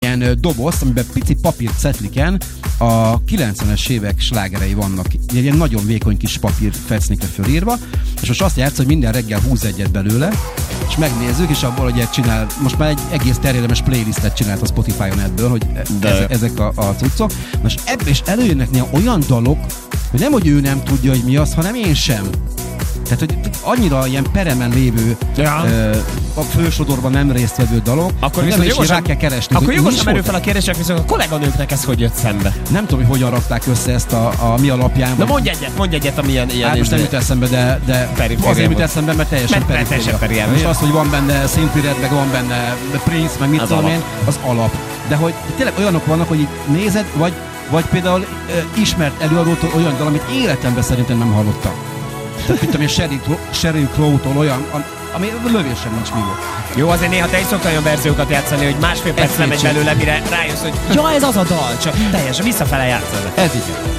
ilyen dobozt, amiben pici papírcetliken a 90-es évek slágerei vannak. Ilyen nagyon vékony kis papír fecnikre fölírva, és most azt játsz, hogy minden reggel húz egyet belőle, és megnézzük, és abból ugye csinál, most már egy egész terjedelmes playlistet csinált a Spotify-on ebből, hogy ezek a cuccok. Most ebből is előjönnek néha olyan dalok, hogy nem, hogy ő nem tudja, hogy mi az, hanem én sem. Tehát, hogy annyira ilyen peremen lévő, a fősodorban nem résztvevő dalok, akkor nem is rá kell keresni. Akkor jogosan merül fel a kérdések, viszont a kolléganőknek ez hogy jött szembe? Nem tudom, hogy hogyan rakták össze ezt a mi alapján. Na mondj egyet, ami ilyen hát most nem jut eszembe, de azért jut eszembe, mert teljesen periféria. Most az, hogy van benne Szintvired, meg van benne Prince, meg mit tudom én, az alap. De hogy tényleg olyanok vannak, hogy így nézed, vagy például ismert előadótól olyan dal, amit életemben szerintem nem hallottam. Tehát mit tudom én, Sheryl Crow-tól olyan, ami lövésem nincs mi volt. Jó, azért néha te is szoktál olyan verziókat játszani, hogy másfél perc nem megy belőle, mire rájössz, hogy ja, ez az a dal, csak teljesen visszafele játszol. Ez igen.